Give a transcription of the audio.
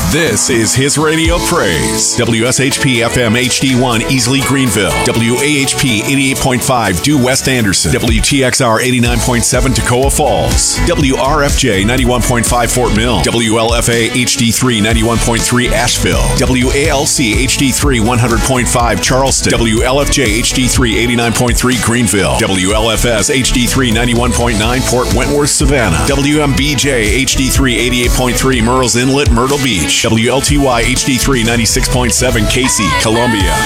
This is his radio praise. WSHP FM HD1 Easley Greenville. WAHP 88.5 Due West Anderson. WTXR 89.7 Toccoa Falls. WRFJ 91.5 Fort Mill. WLFA HD3 91.3 Asheville. WALC HD3 100.5 Charleston. WLFJ HD3 89.3 Greenville. WLFS HD3 91.9 Port Wentworth Savannah. WMBJ HD3 88.3 Murrells Inlet Myrtle Beach. WLTY HD3 96.7 Casey, Columbia.